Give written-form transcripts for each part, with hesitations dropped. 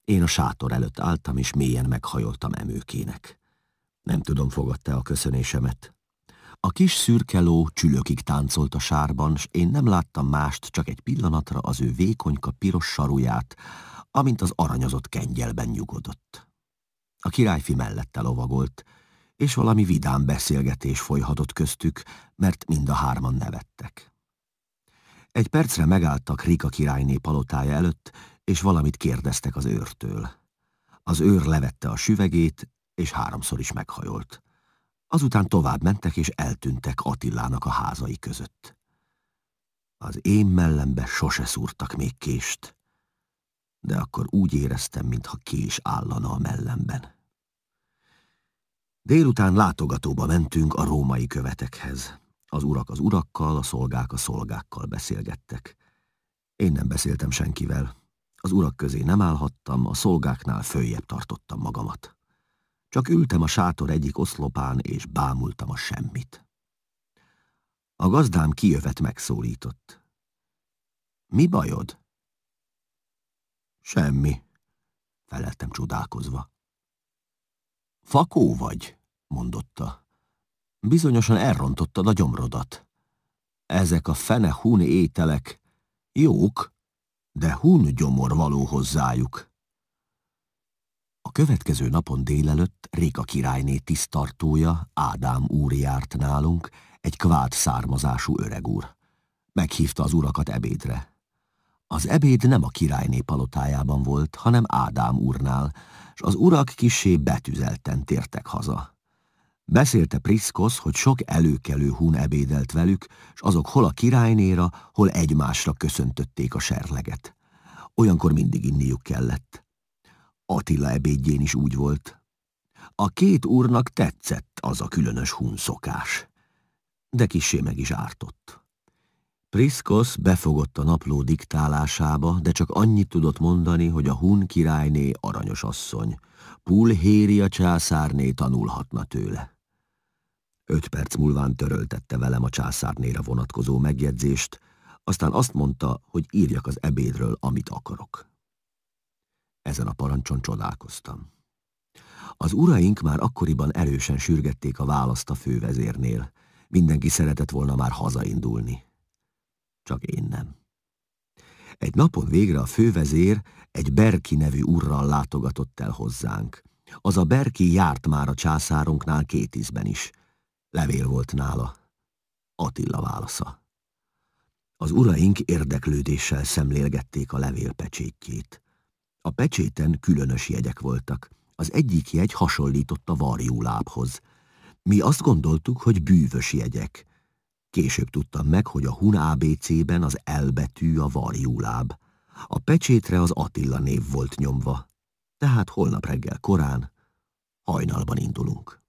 Én a sátor előtt álltam, és mélyen meghajoltam emőkének. Nem tudom, fogadta a köszönésemet. A kis szürke ló csülökig táncolt a sárban, s én nem láttam mást, csak egy pillanatra az ő vékonyka piros saruját, amint az aranyozott kengyelben nyugodott. A királyfi mellette lovagolt, és valami vidám beszélgetés folyhatott köztük, mert mind a hárman nevettek. Egy percre megálltak Rika királyné palotája előtt, és valamit kérdeztek az őrtől. Az őr levette a süvegét, és háromszor is meghajolt. Azután tovább mentek, és eltűntek Attilának a házai között. Az én mellembe sose szúrtak még kést, de akkor úgy éreztem, mintha kés állana a mellemben. Délután látogatóba mentünk a római követekhez. Az urak az urakkal, a szolgák a szolgákkal beszélgettek. Én nem beszéltem senkivel. Az urak közé nem állhattam, a szolgáknál följebb tartottam magamat. Csak ültem a sátor egyik oszlopán, és bámultam a semmit. A gazdám kijövet megszólított. Mi bajod? Semmi, feleltem csodálkozva. Fakó vagy, mondotta. Bizonyosan elrontottad a gyomrodat. Ezek a fene hun ételek jók, de hun gyomor való hozzájuk. A következő napon délelőtt Réka királyné tiszttartója, Ádám úr járt nálunk, egy kvát származású öregúr. Meghívta az urakat ebédre. Az ebéd nem a királyné palotájában volt, hanem Ádám úrnál, s az urak kissé betüzelten tértek haza. Beszélte Priszkosz, hogy sok előkelő hun ebédelt velük, s azok hol a királynéra, hol egymásra köszöntötték a serleget. Olyankor mindig inniuk kellett. Attila ebédjén is úgy volt. A két úrnak tetszett az a különös hun szokás, de kissé meg is ártott. Priszkosz befogott a napló diktálásába, de csak annyit tudott mondani, hogy a hun királyné aranyos asszony, Pulhéria császárné tanulhatna tőle. 5 perc múlván töröltette velem a császárnéra vonatkozó megjegyzést, aztán azt mondta, hogy írjak az ebédről, amit akarok. Ezen a parancson csodálkoztam. Az uraink már akkoriban erősen sürgették a választ a fővezérnél. Mindenki szeretett volna már hazaindulni. Csak én nem. Egy napon végre a fővezér egy Berki nevű úrral látogatott el hozzánk. Az a Berki járt már a császárunknál 2 ízben is. Levél volt nála. Attila válasza. Az uraink érdeklődéssel szemlélgették a levél pecsétjét. A pecséten különös jegyek voltak. Az egyik jegy hasonlított a varjúlábhoz. Mi azt gondoltuk, hogy bűvös jegyek. Később tudtam meg, hogy a hun ABC-ben az L betű a varjúláb. A pecsétre az Attila név volt nyomva. Tehát holnap reggel korán, hajnalban indulunk.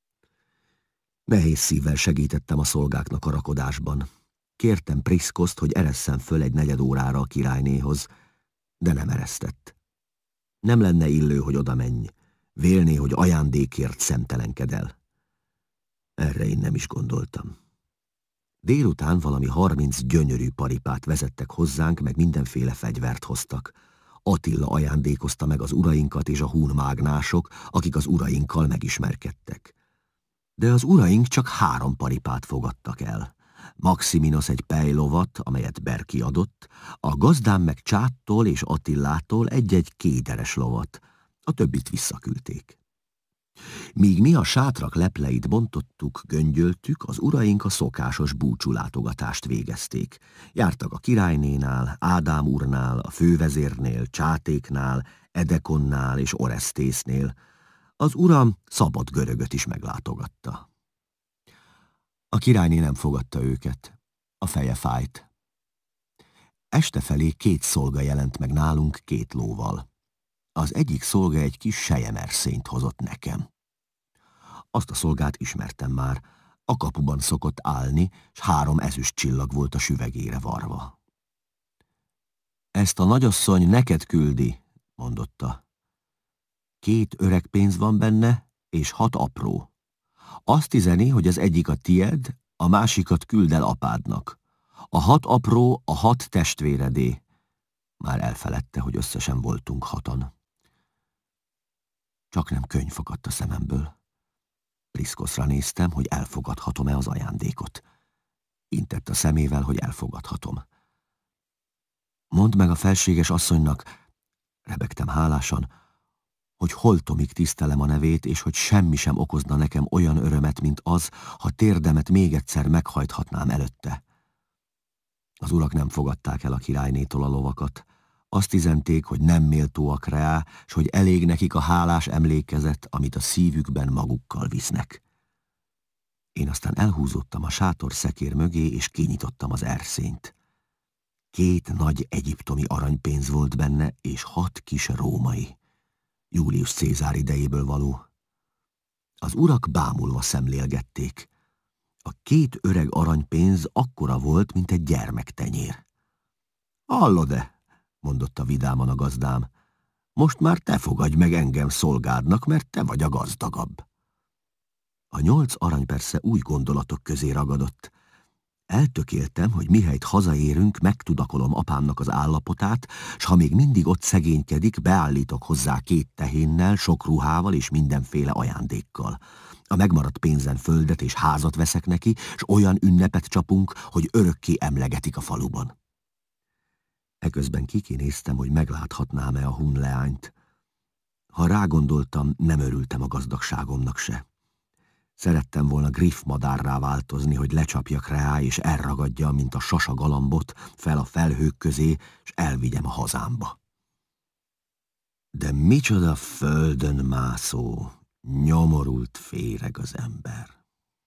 Nehéz szívvel segítettem a szolgáknak a rakodásban. Kértem Priszkoszt, hogy eresszen föl egy 4 órára a királynéhoz, de nem eresztett. Nem lenne illő, hogy oda menj. Vélné, hogy ajándékért szemtelenked el. Erre én nem is gondoltam. Délután valami 30 gyönyörű paripát vezettek hozzánk, meg mindenféle fegyvert hoztak. Attila ajándékozta meg az urainkat és a hun mágnások, akik az urainkkal megismerkedtek. De az uraink csak 3 paripát fogadtak el. Maximinos egy pejlovat, amelyet Berki adott, a gazdám meg Csáttól és Attillától egy-egy kéderes lovat, a többit visszaküldték. Míg mi a sátrak lepleit bontottuk, göngyöltük, az uraink a szokásos búcsúlátogatást végezték. Jártak a királynénál, Ádám úrnál, a fővezérnél, Csátéknál, Edekonnál és Oresztésznél. Az uram Szabad Görögöt is meglátogatta. A királyné nem fogadta őket. A feje fájt. Este felé 2 szolga jelent meg nálunk 2 lóval. Az egyik szolga egy kis selyemerszényt hozott nekem. Azt a szolgát ismertem már. A kapuban szokott állni, s 3 ezüst csillag volt a süvegére varva. Ezt a nagyasszony neked küldi, mondotta. 2 öreg pénz van benne, és 6 apró. Azt üzeni, hogy az egyik a tied, a másikat küld el apádnak. A 6 apró a 6 testvéredé. Már elfeledte, hogy összesen voltunk 6-an. Csak nem könyv fakadt a szememből. Priszkoszra néztem, hogy elfogadhatom-e az ajándékot. Intett a szemével, hogy elfogadhatom. Mondd meg a felséges asszonynak, rebegtem hálásan, hogy holtomig tisztelem a nevét, és hogy semmi sem okozna nekem olyan örömet, mint az, ha térdemet még egyszer meghajthatnám előtte. Az urak nem fogadták el a királynétól a lovakat. Azt üzenték, hogy nem méltóak rá, s hogy elég nekik a hálás emlékezet, amit a szívükben magukkal visznek. Én aztán elhúzódtam a sátor szekér mögé, és kinyitottam az erszényt. 2 nagy egyiptomi aranypénz volt benne, és 6 kis római. Július Cézár idejéből való. Az urak bámulva szemlélgették. A 2 öreg aranypénz akkora volt, mint egy gyermektenyér. Hallod-e? Mondotta vidáman a gazdám. Most már te fogadj meg engem szolgádnak, mert te vagy a gazdagabb. A 8 arany persze új gondolatok közé ragadott. Eltökéltem, hogy mihelyt hazaérünk, megtudakolom apámnak az állapotát, s ha még mindig ott szegénykedik, beállítok hozzá 2 tehénnel, sok ruhával és mindenféle ajándékkal. A megmaradt pénzen földet és házat veszek neki, s olyan ünnepet csapunk, hogy örökké emlegetik a faluban. Eközben kikinéztem, hogy megláthatnám-e a hun leányt. Ha rágondoltam, nem örültem a gazdagságomnak se. Szerettem volna griff madárrá változni, hogy lecsapjak rá, és elragadja, mint a sasa galambot, fel a felhők közé, és elvigyem a hazámba. De micsoda földön mászó, nyomorult féreg az ember.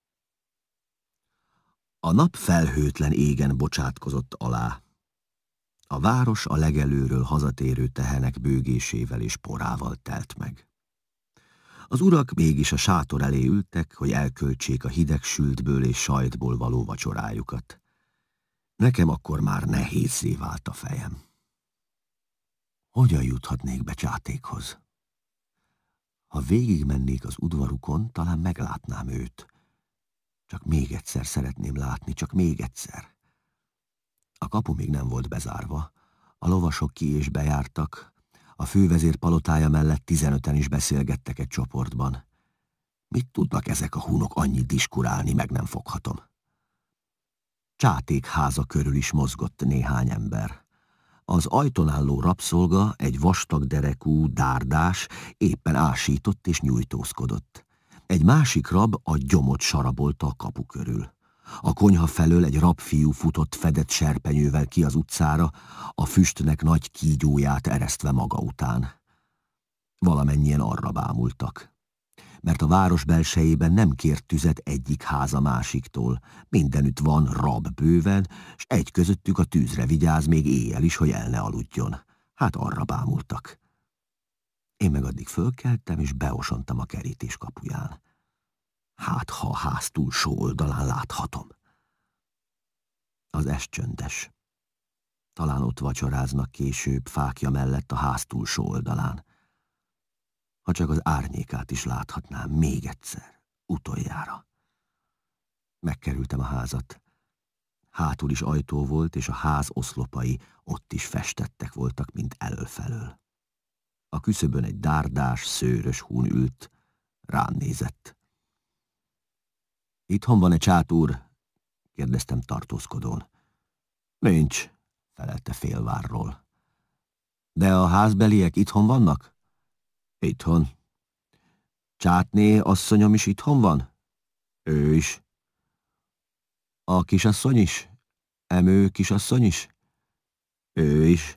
A nap felhőtlen égen bocsátkozott alá. A város a legelőről hazatérő tehenek bőgésével és porával telt meg. Az urak mégis a sátor elé ültek, hogy elköltsék a hideg sültből és sajtból való vacsorájukat. Nekem akkor már nehézzé vált a fejem. Hogyan juthatnék be Csátékhoz? Ha végigmennék az udvarukon, talán meglátnám őt. Csak még egyszer szeretném látni, csak még egyszer. A kapu még nem volt bezárva, a lovasok ki és bejártak, a fővezér palotája mellett 15-en is beszélgettek egy csoportban. Mit tudnak ezek a hunok annyit diskurálni, meg nem foghatom. Csáték háza körül is mozgott néhány ember. Az ajtón álló rabszolga, egy vastag derekú dárdás, éppen ásított és nyújtózkodott. Egy másik rab a gyomot sarabolta a kapu körül. A konyha felől egy rabfiú futott fedett serpenyővel ki az utcára, a füstnek nagy kígyóját eresztve maga után. Valamennyien arra bámultak. Mert a város belsejében nem kért tüzet egyik ház a másiktól. Mindenütt van rab bőven, s egy közöttük a tűzre vigyáz még éjjel is, hogy el ne aludjon. Hát arra bámultak. Én meg addig fölkeltem, és beosontam a kerítés kapuján. Hát, ha a ház túlsó oldalán láthatom. Az est csöndes. Talán ott vacsoráznak később, fákja mellett a ház túlsó oldalán. Ha csak az árnyékát is láthatnám még egyszer, utoljára. Megkerültem a házat. Hátul is ajtó volt, és a ház oszlopai ott is festettek voltak, mint elölfelől. A küszöbön egy dárdás, szőrös hun ült, rám nézett. Itthon van-e Csát úr? Kérdeztem tartózkodón. Nincs, felelte félvárról. De a házbeliek itthon vannak? Itthon. Csátné asszonyom is itthon van? Ő is. A kisasszony is? Emő kisasszony is? Ő is.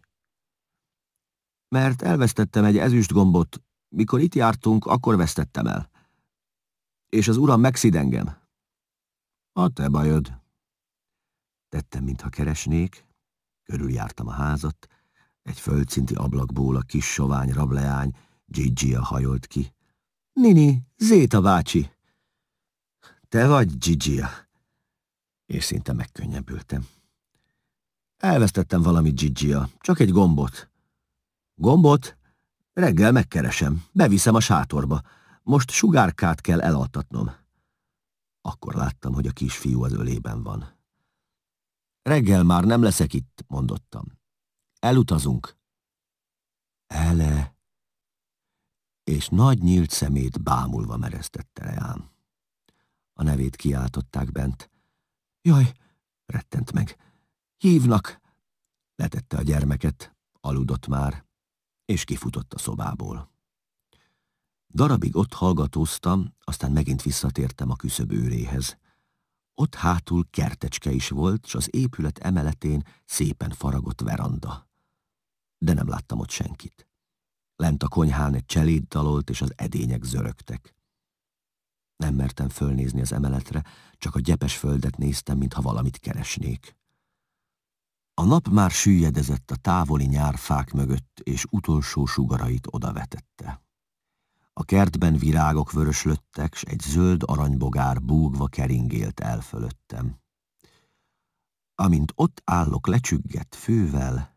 Mert elvesztettem egy ezüstgombot, mikor itt jártunk, akkor vesztettem el. És az uram megszid engem. A te bajod. Tettem, mintha keresnék, körüljártam a házat, egy földszinti ablakból a kis sovány rableány, Gigia hajolt ki. Nini, Zéta bácsi! Te vagy, Gigia? És szinte megkönnyebbültem. Elvesztettem valamit, Gigia, csak egy gombot. Gombot? Reggel megkeresem, beviszem a sátorba. Most sugárkát kell elaltatnom. Akkor láttam, hogy a kisfiú az ölében van. Reggel már nem leszek itt, mondottam. Elutazunk. Ele. és nagy nyílt szemét bámulva mereztette rám. A nevét kiáltották bent. Jaj, rettent meg. Hívnak! Letette a gyermeket, aludott már, és kifutott a szobából. Darabig ott hallgatóztam, aztán megint visszatértem a küszöb őréhez. Ott hátul kertecske is volt, s az épület emeletén szépen faragott veranda. De nem láttam ott senkit. Lent a konyhán egy cseléd dalolt, és az edények zörögtek. Nem mertem fölnézni az emeletre, csak a gyepes földet néztem, mintha valamit keresnék. A nap már süllyedezett a távoli nyárfák mögött, és utolsó sugarait odavetette. A kertben virágok vöröslöttek, s egy zöld aranybogár búgva keringélt el fölöttem. Amint ott állok lecsüggett fővel,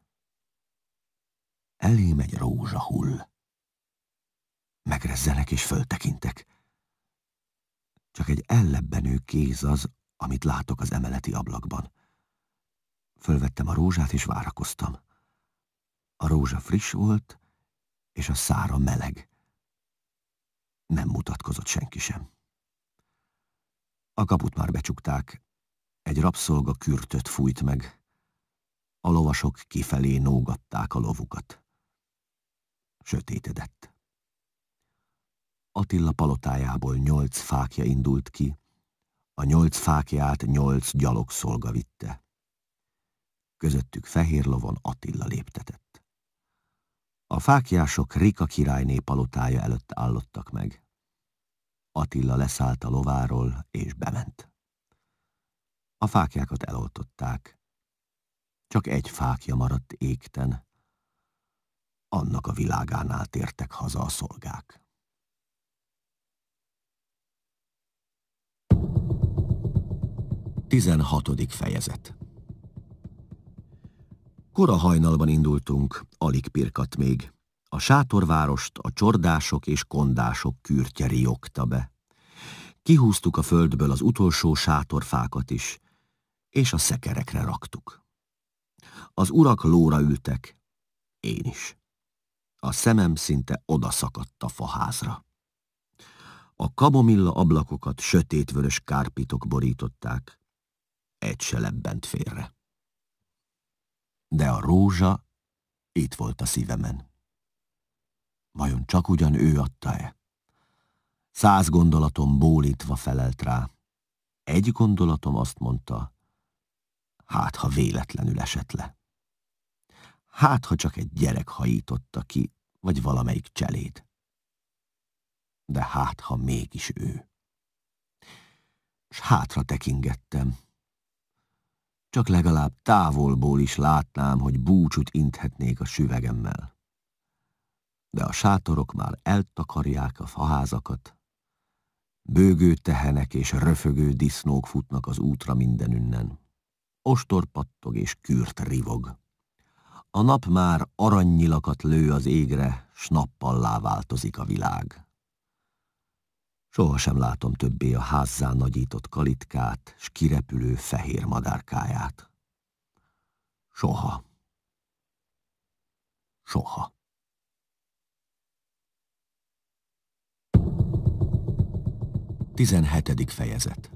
elém egy rózsa hull. Megrezzenek és föltekintek. Csak egy ellebbenő kéz az, amit látok az emeleti ablakban. Fölvettem a rózsát és várakoztam. A rózsa friss volt, és a szára meleg. Nem mutatkozott senki sem. A kaput már becsukták. Egy rabszolga kürtöt fújt meg. A lovasok kifelé nógatták a lovukat. Sötétedett. Attila palotájából 8 fákja indult ki, a 8 fákját 8 gyalogszolga vitte. Közöttük fehér lovon Attila léptetett. A fákjások Rika királyné palotája előtt állottak meg. Attila leszállt a lováról és bement. A fákjákat eloltották. Csak egy fákja maradt égten. Annak a világánál tértek haza a szolgák. 16. fejezet. Kora hajnalban indultunk, alig pirkadt még. A sátorvárost a csordások és kondások kürtje riogta be. Kihúztuk a földből az utolsó sátorfákat is, és a szekerekre raktuk. Az urak lóra ültek, én is. A szemem szinte odaszakadt a faházra. A kamomilla ablakokat sötétvörös kárpitok borították. Egy se lebbent félre. De a rózsa itt volt a szívemen. Vajon csak ugyan ő adta-e? 100 gondolatom bólintva felelt rá. Egy gondolatom azt mondta, hát ha véletlenül esett le. Hát ha csak egy gyerek hajította ki, vagy valamelyik cseléd. De hát ha mégis ő. S hátra tekingettem. Csak legalább távolból is látnám, hogy búcsút inthetnék a süvegemmel. De a sátorok már eltakarják a faházakat, bőgő tehenek és röfögő disznók futnak az útra mindenünnen. Ostor pattog és kürt rivog. A nap már aranynyilakat lő az égre, s nappallá változik a világ. Sohasem látom többé a házzá nagyított kalitkát, s kirepülő fehér madárkáját. Soha. Soha. Tizenhetedik fejezet.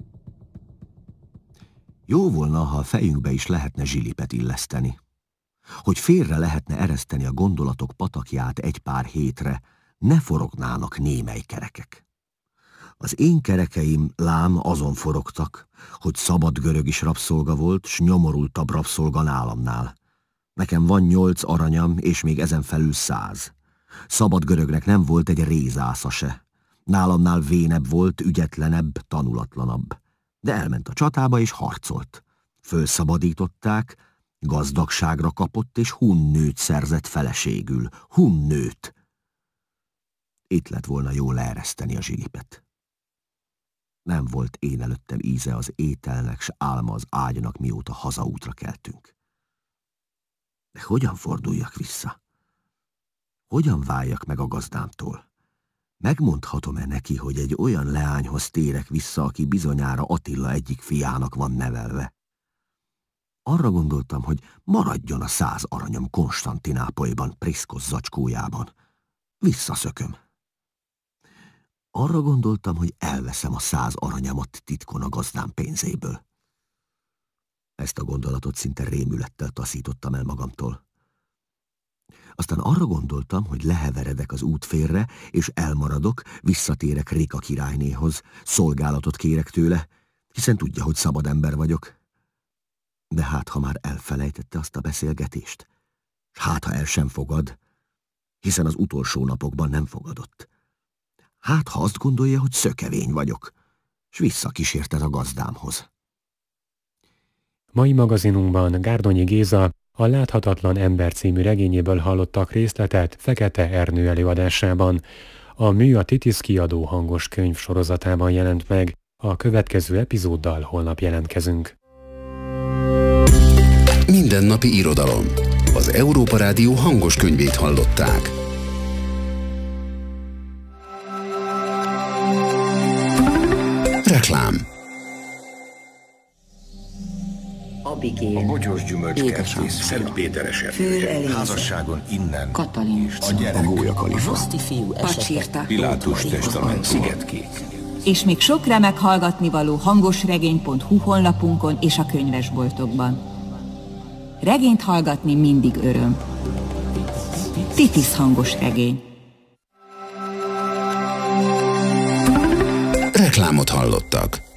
Jó volna, ha a fejünkbe is lehetne zsilipet illeszteni. Hogy félre lehetne ereszteni a gondolatok patakját egy pár hétre, ne forognának némely kerekek. Az én kerekeim lám azon forogtak, hogy szabad görög is rabszolga volt, s nyomorultabb rabszolga nálamnál. Nekem van 8 aranyam, és még ezen felül 100. Szabad görögnek nem volt egy rézásza se. Nálamnál vénebb volt, ügyetlenebb, tanulatlanabb. De elment a csatába és harcolt. Fölszabadították, gazdagságra kapott, és hunnőt szerzett feleségül. Hunnőt! Itt lett volna jó leereszteni a zsilipet. Nem volt én előttem íze az ételnek, s álma az ágynak, mióta hazaútra keltünk. De hogyan forduljak vissza? Hogyan váljak meg a gazdámtól? Megmondhatom-e neki, hogy egy olyan leányhoz térek vissza, aki bizonyára Attila egyik fiának van nevelve? Arra gondoltam, hogy maradjon a 100 aranyom Konstantinápolyban, Priszkosz zacskójában. Visszaszököm. Arra gondoltam, hogy elveszem a 100 aranyamat titkon a gazdám pénzéből. Ezt a gondolatot szinte rémülettel taszítottam el magamtól. Aztán arra gondoltam, hogy leheveredek az útfélre, és elmaradok, visszatérek Rika királynéhoz, szolgálatot kérek tőle, hiszen tudja, hogy szabad ember vagyok. De hát, ha már elfelejtette azt a beszélgetést, hát, ha el sem fogad, hiszen az utolsó napokban nem fogadott. Hát, ha azt gondolja, hogy szökevény vagyok, s visszakísérted a gazdámhoz. Mai magazinunkban Gárdonyi Géza a Láthatatlan ember című regényéből hallottak részletet Fekete Ernő előadásában. A Mű a Titisz kiadó hangos könyv sorozatában jelent meg. A következő epizóddal holnap jelentkezünk. Mindennapi irodalom. Az Európa Rádió hangos könyvét hallották. Reklám. Abigél, a bogyós gyümölcskertész, Szentpéteres erdő, házasságon innen, Katalin, a Gólyakalifa, Roszti fiú esete, Pilátus testament, Szigetkék. És még sok remek hallgatnivaló hangosregény.hu honlapunkon és a könyvesboltokban. Regényt hallgatni mindig öröm. Titisz hangos regény. Reklámot hallottak.